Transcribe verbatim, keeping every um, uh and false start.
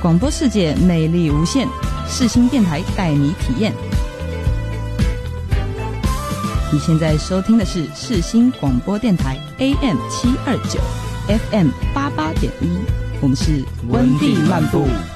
广播世界魅力无限，世新电台带你体验。你现在收听的是世新广播电台 A M 七二九 F M 八八点一，我们是温蒂漫步。